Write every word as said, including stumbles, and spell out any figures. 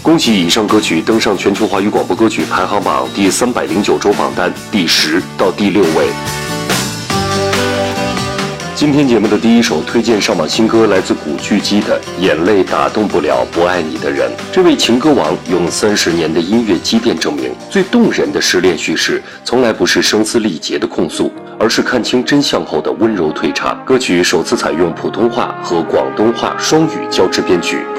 恭喜以上歌曲登上全球华语广播歌曲排行榜第三百零九周榜单第十到第六位。今天节目的第一首推荐上榜新歌来自古巨基的《眼泪打动不了不爱你的人》。这位情歌王用三十年的音乐积淀证明，最动人的失恋叙事从来不是声嘶力竭的控诉，而是看清真相后的温柔退场。歌曲首次采用普通话和广东话双语交织编曲。